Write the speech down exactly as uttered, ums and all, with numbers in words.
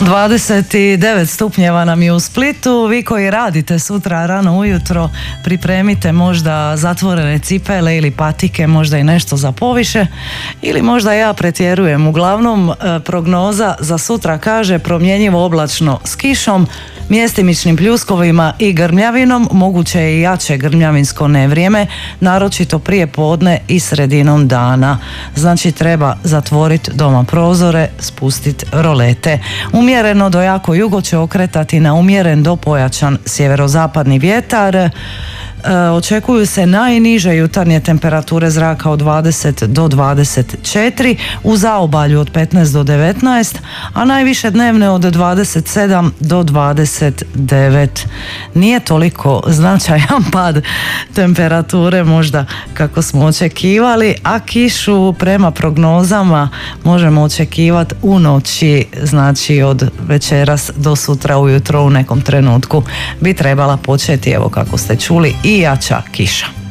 dvadeset devet stupnjeva nam je u Splitu. Vi koji radite sutra rano ujutro, pripremite možda zatvorene cipele ili patike, možda i nešto za poviše, ili možda ja pretjerujem. Uglavnom, prognoza za sutra kaže promjenjivo oblačno s kišom, mjestimičnim pljuskovima i grmljavinom, moguće je i jače grmljavinsko nevrijeme, naročito prije podne i sredinom dana. Znači treba zatvoriti doma prozore, spustiti rolete. Umjereno do jako jugo će okretati na umjeren do pojačan sjeverozapadni vjetar. E, očekuju se najniže jutarnje temperature zraka od dvadeset do dvadeset četiri, u zaobalju od petnaest do devetnaest, a najviše dnevne od dvadeset sedam do dvadeset devet. Nije toliko značajan pad temperature možda kako smo očekivali, a kišu prema prognozama možemo očekivati u noći, znači od večeras do sutra ujutro u nekom trenutku bi trebala početi, evo kako ste čuli, i jača kiša.